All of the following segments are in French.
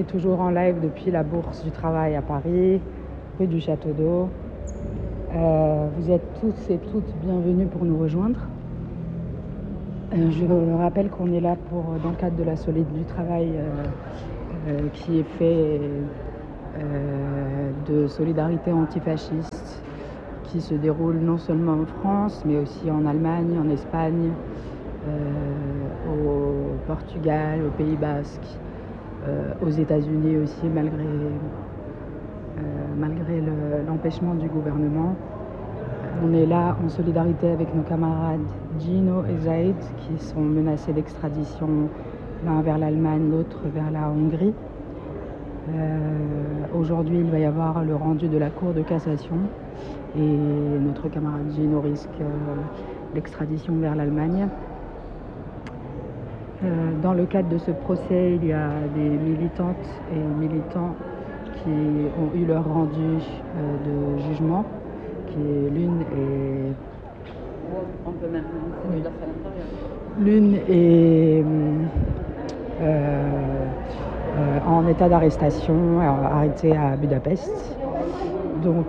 toujours en live depuis la Bourse du Travail à Paris, rue du Château d'Eau. Vous êtes tous et toutes bienvenus pour nous rejoindre. Je me rappelle qu'on est là dans le cadre de la Solide du Travail qui est fait de solidarité antifasciste qui se déroule non seulement en France mais aussi en Allemagne, en Espagne, au Portugal, au Pays Basque, aux États-Unis aussi malgré l'empêchement du gouvernement. On est là en solidarité avec nos camarades Gino et Zaid qui sont menacés d'extradition, l'un vers l'Allemagne, l'autre vers la Hongrie. Aujourd'hui, il va y avoir le rendu de la Cour de cassation et notre camarade Gino risque l'extradition vers l'Allemagne. Dans le cadre de ce procès, il y a des militantes et militants qui ont eu leur rendu de jugement. L'une est en état d'arrestation, arrêtée à Budapest. Donc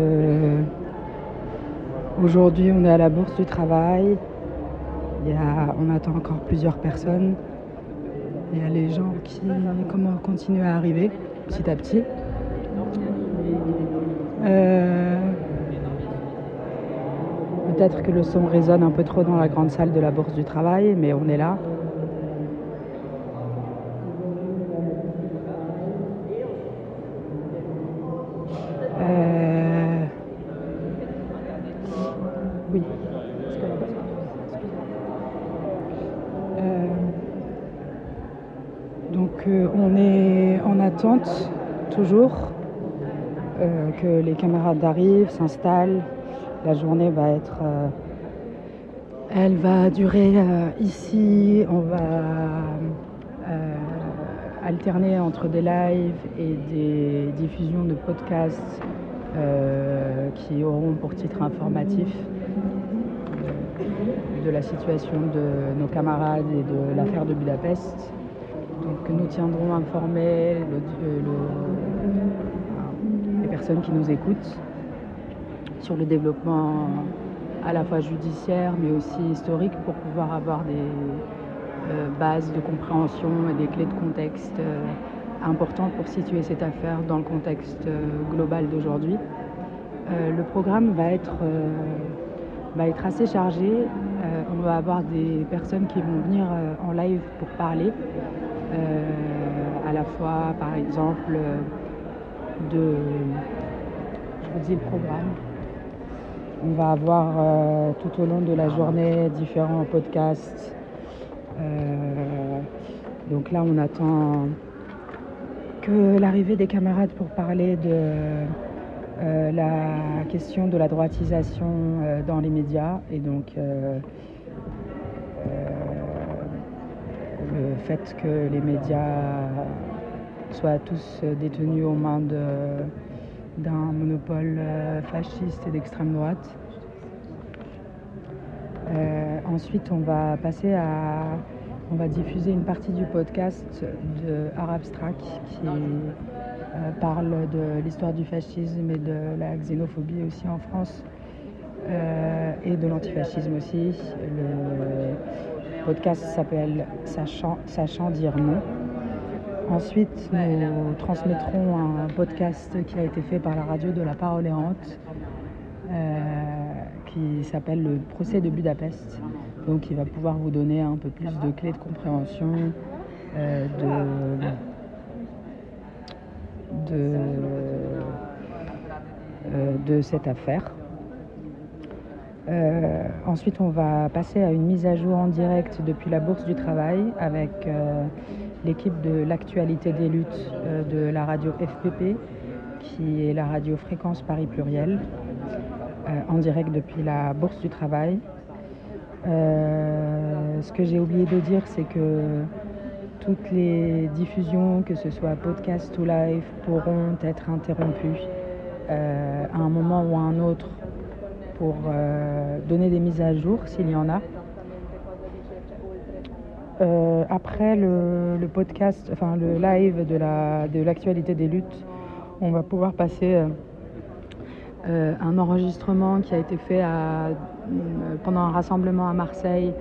aujourd'hui on est à la Bourse du Travail. On attend encore plusieurs personnes. Il y a les gens qui continuent à arriver petit à petit. Peut-être que le son résonne un peu trop dans la grande salle de la Bourse du Travail, mais on est là. Oui. Donc on est en attente toujours que les camarades arrivent, s'installent. La journée elle va durer ici. On va alterner entre des lives et des diffusions de podcasts qui auront pour titre informatif de la situation de nos camarades et de l'affaire de Budapest. Donc nous tiendrons informés les personnes qui nous écoutent sur le développement à la fois judiciaire mais aussi historique pour pouvoir avoir des bases de compréhension et des clés de contexte importantes pour situer cette affaire dans le contexte global d'aujourd'hui. Le programme va être assez chargé. On va avoir des personnes qui vont venir en live pour parler, à la fois par exemple je vous dis le programme. On va avoir tout au long de la journée différents podcasts. Donc là, on attend que l'arrivée des camarades pour parler de la question de la droitisation dans les médias et donc le fait que les médias soient tous détenus aux mains d'un monopole fasciste et d'extrême droite. Ensuite, on va diffuser une partie du podcast de Arabstrack qui parle de l'histoire du fascisme et de la xénophobie aussi en France et de l'antifascisme aussi. Le podcast s'appelle Sachant dire non. Ensuite, nous transmettrons un podcast qui a été fait par la radio de la Parole errante qui s'appelle le procès de Budapest. Donc il va pouvoir vous donner un peu plus de clés de compréhension de cette affaire. Ensuite, on va passer à une mise à jour en direct depuis la Bourse du Travail avec l'équipe de l'actualité des luttes de la radio FPP, qui est la radio Fréquence Paris Pluriel, en direct depuis la Bourse du Travail. Ce que j'ai oublié de dire, c'est que toutes les diffusions, que ce soit podcast ou live, pourront être interrompues à un moment ou à un autre pour donner des mises à jour s'il y en a. après le podcast, enfin le live de l'actualité des luttes, on va pouvoir passer un enregistrement qui a été fait pendant un rassemblement à Marseille,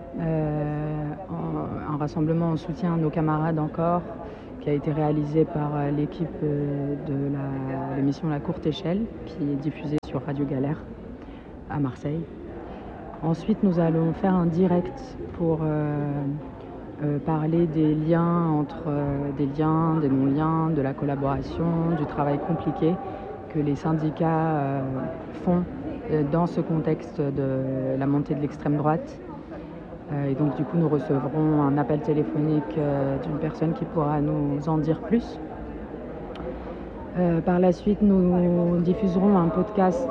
un rassemblement en soutien à nos camarades encore, qui a été réalisé par l'équipe de l'émission La Courte Échelle, qui est diffusée sur Radio Galère à Marseille. Ensuite, nous allons faire un direct pour parler des liens entre des liens, des non-liens, de la collaboration, du travail compliqué que les syndicats font dans ce contexte de la montée de l'extrême droite. Et donc du coup nous recevrons un appel téléphonique d'une personne qui pourra nous en dire plus. Par la suite, nous diffuserons un podcast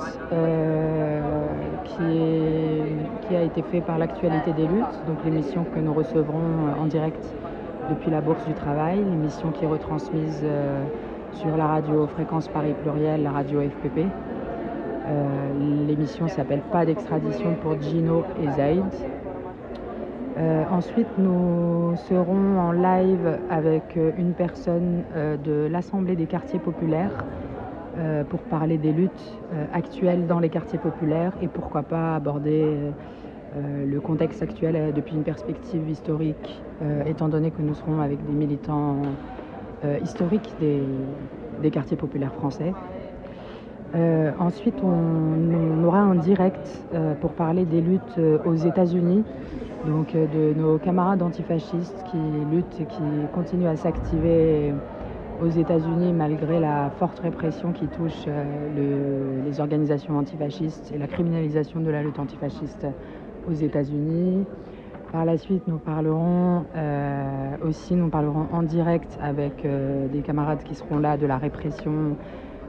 qui a été fait par l'actualité des luttes, donc l'émission que nous recevrons en direct depuis la Bourse du Travail, l'émission qui est retransmise sur la radio Fréquence Paris Pluriel, la radio FPP. L'émission s'appelle Pas d'extradition pour Gino et Zaïd. Ensuite, nous serons en live avec une personne de l'Assemblée des quartiers populaires pour parler des luttes actuelles dans les quartiers populaires et pourquoi pas aborder le contexte actuel depuis une perspective historique, étant donné que nous serons avec des militants historiques des quartiers populaires français. Ensuite, on aura un direct pour parler des luttes aux États-Unis, donc de nos camarades antifascistes qui luttent et qui continuent à s'activer aux États-Unis malgré la forte répression qui touche les organisations antifascistes et la criminalisation de la lutte antifasciste aux États-Unis. Par la suite, nous parlerons en direct avec des camarades qui seront là de la répression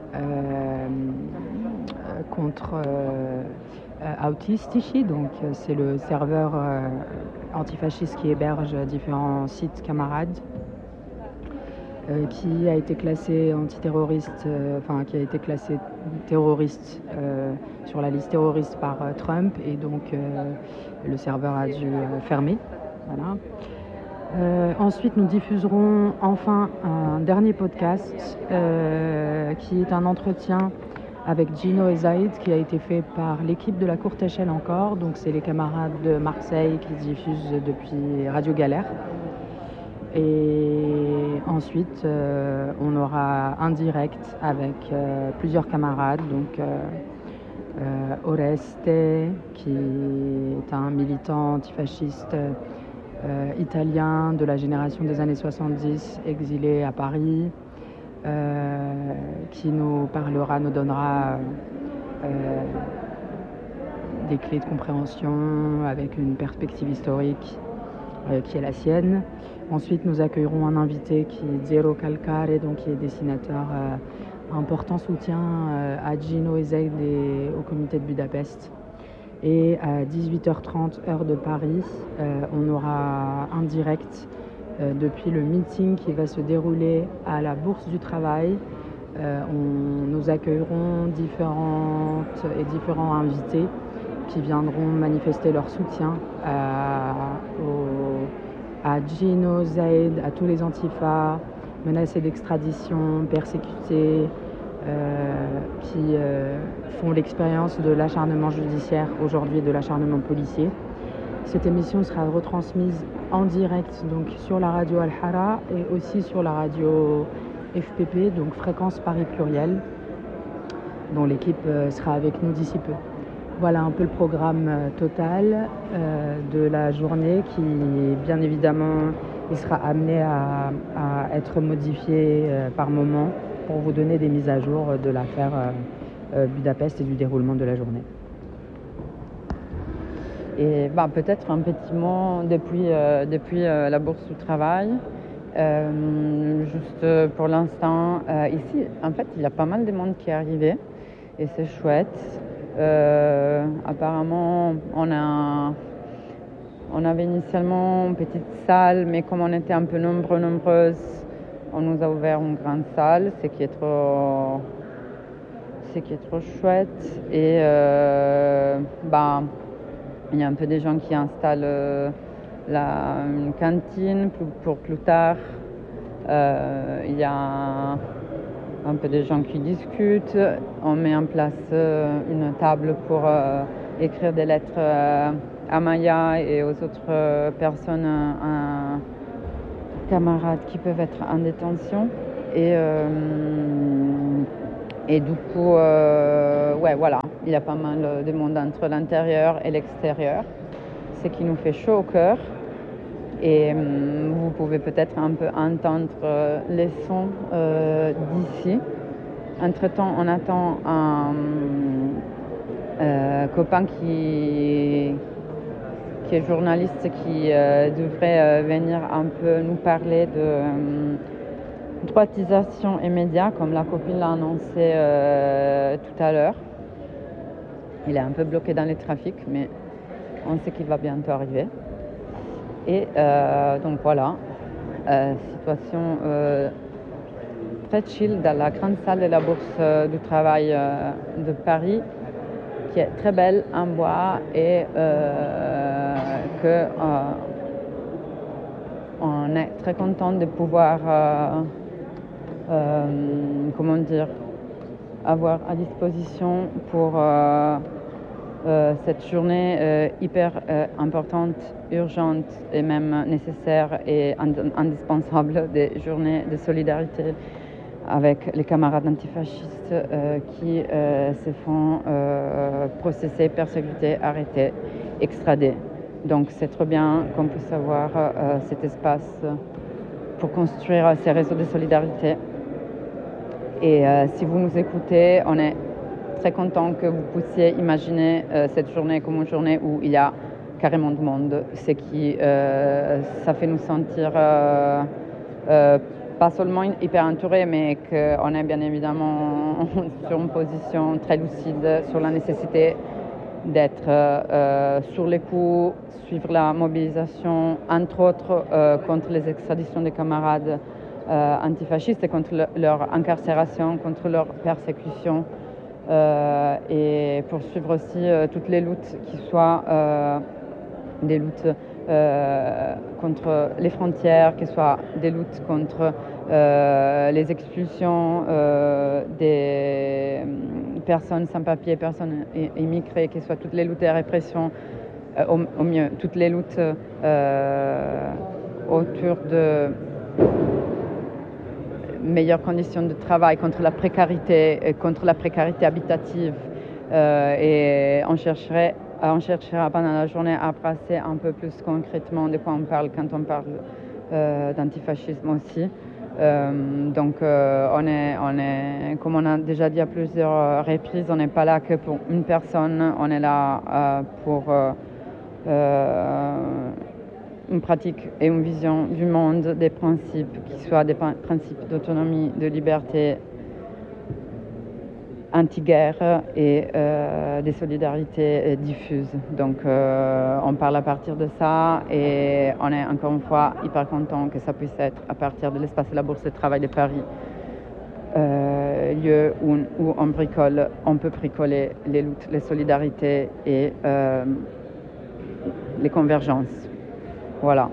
contre Autistici, donc c'est le serveur antifasciste qui héberge différents sites camarades, qui a été classé antiterroriste, qui a été classé terroriste sur la liste terroriste par Trump, et donc le serveur a dû fermer. Voilà. Ensuite, nous diffuserons enfin un dernier podcast qui est un entretien avec Gino et Zaïd qui a été fait par l'équipe de La Courte Échelle encore. Donc, c'est les camarades de Marseille qui diffusent depuis Radio Galère. Et ensuite, on aura un direct avec plusieurs camarades. Donc, Oreste, qui est un militant antifasciste italien de la génération des années 70, exilé à Paris, qui nous donnera des clés de compréhension avec une perspective historique qui est la sienne. Ensuite, nous accueillerons un invité qui est Zero Calcare, donc qui est dessinateur, important soutien à Gino et Zaïd et au comité de Budapest. Et à 18h30 heure de Paris, on aura un direct depuis le meeting qui va se dérouler à la Bourse du Travail. Nous accueillerons différents invités qui viendront manifester leur soutien à Gino, Zaïd, à tous les antifas menacés d'extradition, persécutés, qui font l'expérience de l'acharnement judiciaire aujourd'hui et de l'acharnement policier. Cette émission sera retransmise en direct donc sur la radio Al-Hara et aussi sur la radio FPP, donc Fréquence Paris Pluriel, dont l'équipe sera avec nous d'ici peu. Voilà un peu le programme total de la journée qui, bien évidemment, il sera amené à être modifié par moment pour vous donner des mises à jour de l'affaire Budapest et du déroulement de la journée. Et peut-être un petit mot depuis la Bourse du Travail. Juste pour l'instant, ici, en fait, il y a pas mal de monde qui est arrivé et c'est chouette. Apparemment, on avait initialement une petite salle, mais comme on était un peu nombreuses, on nous a ouvert une grande salle, ce qui est trop chouette. Et il y a un peu des gens qui installent une cantine pour plus tard. Il y a un peu de gens qui discutent. On met en place une table pour écrire des lettres à Maya et aux autres personnes, camarades qui peuvent être en détention. Et du coup, voilà, il y a pas mal de monde entre l'intérieur et l'extérieur, ce qui nous fait chaud au cœur. Et vous pouvez peut-être un peu entendre les sons d'ici. Entre-temps, on attend un copain qui est journaliste, qui devrait venir un peu nous parler de droitisation et médias, comme la copine l'a annoncé tout à l'heure. Il est un peu bloqué dans les trafics, mais on sait qu'il va bientôt arriver. Et donc voilà, situation très chill dans la grande salle de la Bourse du Travail de Paris, qui est très belle en bois et on est très content de pouvoir avoir à disposition pour cette journée hyper importante, urgente et même nécessaire et indispensable, des journées de solidarité avec les camarades antifascistes qui se font processer, persécuter, arrêter, extrader. Donc c'est trop bien qu'on puisse avoir cet espace pour construire ces réseaux de solidarité. Et si vous nous écoutez, on est très content que vous puissiez imaginer cette journée comme une journée où il y a carrément du monde, ce qui ça fait nous sentir pas seulement hyper entourés, mais qu'on est bien évidemment sur une position très lucide sur la nécessité d'être sur les coups, suivre la mobilisation, entre autres contre les extraditions des camarades antifascistes et contre leur incarcération, contre leur persécution, et poursuivre aussi toutes les luttes qui soient des luttes contre les frontières, que ce soit des luttes contre les expulsions des personnes sans papier, personnes immigrées, que ce soit toutes les luttes de répression, au mieux, toutes les luttes autour de meilleures conditions de travail, contre la précarité habitative, et on cherchera pendant la journée à brasser un peu plus concrètement de quoi on parle quand on parle d'antifascisme aussi. Donc on est, comme on a déjà dit à plusieurs reprises, on n'est pas là que pour une personne, on est là pour une pratique et une vision du monde, des principes qui soient des principes d'autonomie, de liberté, anti-guerre et des solidarités diffuses. Donc on parle à partir de ça et on est encore une fois hyper content que ça puisse être à partir de l'espace de la Bourse de Travail de Paris, lieu où on peut bricoler les luttes, les solidarités et les convergences. Voilà.